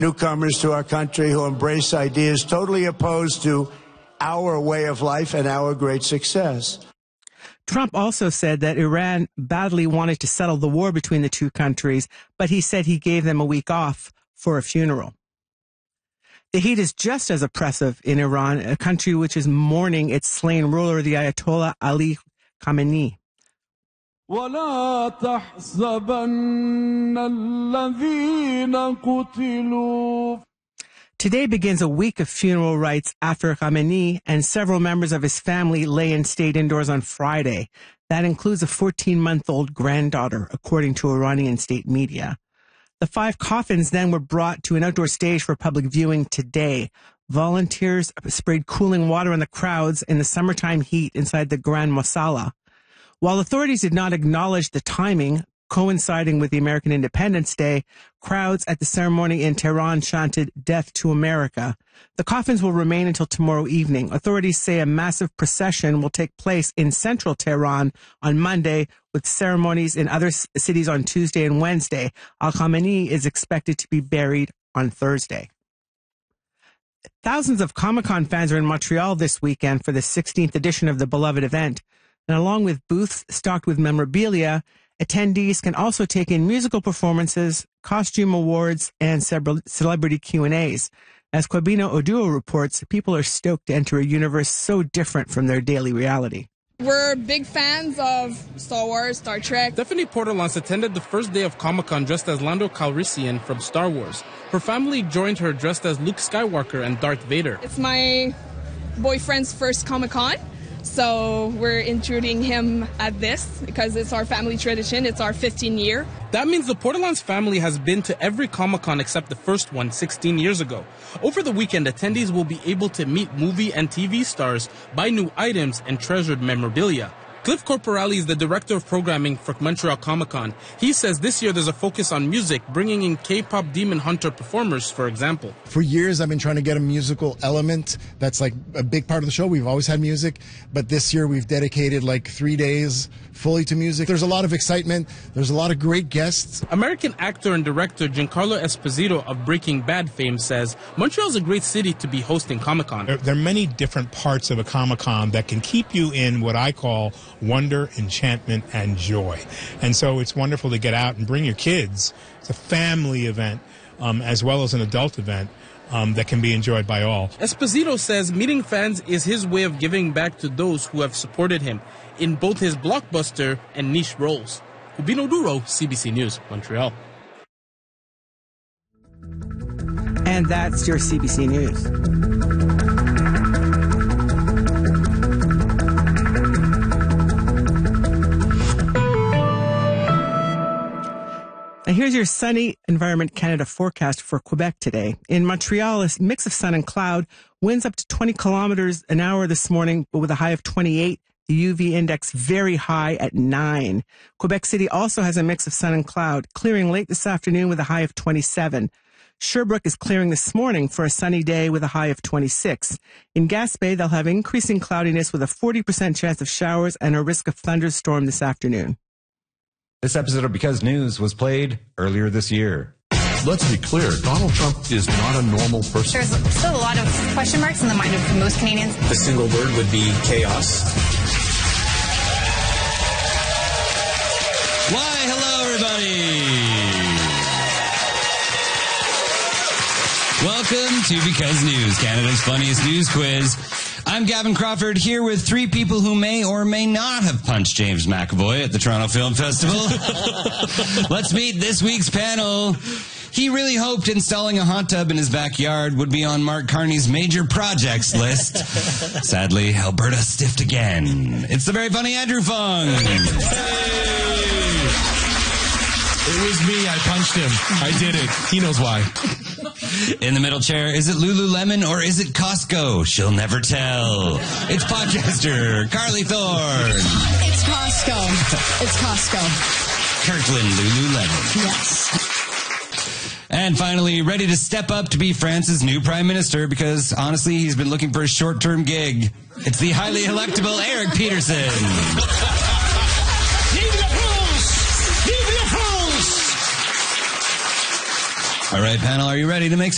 newcomers to our country who embrace ideas totally opposed to our way of life and our great success. Trump also said that Iran badly wanted to settle the war between the two countries, but he said he gave them a week off for a funeral. The heat is just as oppressive in Iran, a country which is mourning its slain ruler, the Ayatollah Ali Khamenei. وَلَا تَحْسَبَنَّ الَّذِينَ قُتِلُوا. Today begins a week of funeral rites after Khamenei and several members of his family lay and stayed indoors on Friday. That includes a 14-month-old granddaughter, according to Iranian state media. The 5 coffins then were brought to an outdoor stage for public viewing today. Volunteers sprayed cooling water on the crowds in the summertime heat inside the Grand Mosala. While authorities did not acknowledge the timing, coinciding with the American Independence Day, crowds at the ceremony in Tehran chanted "Death to America." The coffins will remain until tomorrow evening. Authorities say a massive procession will take place in central Tehran on Monday, with ceremonies in other cities on Tuesday and Wednesday. Al-Khamenei is expected to be buried on Thursday. Thousands of Comic-Con fans are in Montreal this weekend for the 16th edition of the beloved event. And along with booths stocked with memorabilia, attendees can also take in musical performances, costume awards, and celebrity Q&As. As Kwabena Oduo reports, people are stoked to enter a universe so different from their daily reality. We're big fans of Star Wars, Star Trek. Stephanie Portelance attended the first day of Comic-Con dressed as Lando Calrissian from Star Wars. Her family joined her dressed as Luke Skywalker and Darth Vader. It's my boyfriend's first Comic-Con, so we're intruding him at this because it's our family tradition. It's our 15th year. That means the Portelance family has been to every Comic-Con except the first one 16 years ago. Over the weekend, attendees will be able to meet movie and TV stars, buy new items, and treasured memorabilia. Cliff Corporale is the director of programming for Montreal Comic-Con. He says this year there's a focus on music, bringing in K-pop Demon Hunter performers, for example. For years, I've been trying to get a musical element. That's like a big part of the show. We've always had music, but this year we've dedicated like 3 days fully to music. There's a lot of excitement. There's a lot of great guests. American actor and director Giancarlo Esposito of Breaking Bad fame says Montreal's a great city to be hosting Comic-Con. There are many different parts of a Comic-Con that can keep you in what I call wonder, enchantment, and joy. And so it's wonderful to get out and bring your kids. It's a family event as well as an adult event that can be enjoyed by all. Esposito says meeting fans is his way of giving back to those who have supported him in both his blockbuster and niche roles. Kwabena Oduo, CBC News, Montreal. And that's your CBC News. And here's your Sunny Environment Canada forecast for Quebec today. In Montreal, a mix of sun and cloud, winds up to 20 kilometers an hour this morning, but with a high of 28. The UV index very high at 9. Quebec City also has a mix of sun and cloud, clearing late this afternoon with a high of 27. Sherbrooke is clearing this morning for a sunny day with a high of 26. In Gaspé, they'll have increasing cloudiness with a 40% chance of showers and a risk of thunderstorm this afternoon. This episode of Because News was played earlier this year. Let's be clear, Donald Trump is not a normal person. There's still a lot of question marks in the mind of most Canadians. The single word would be chaos. Why, hello, everybody. Welcome to Because News, Canada's funniest news quiz. I'm Gavin Crawford, here with 3 people who may or may not have punched James McAvoy at the Toronto Film Festival. Let's meet this week's panel. He really hoped installing a hot tub in his backyard would be on Mark Carney's major projects list. Sadly, Alberta stiffed again. It's the very funny Andrew Fung. It was me. I punched him. I did it. He knows why. In the middle chair, is it Lululemon or is it Costco? She'll never tell. It's podcaster Carly Thorne. It's Costco. It's Costco. Kirkland Lululemon. Yes. And finally, ready to step up to be France's new prime minister because, honestly, he's been looking for a short-term gig. It's the highly electable Eric Peterson. All right, panel, are you ready to make some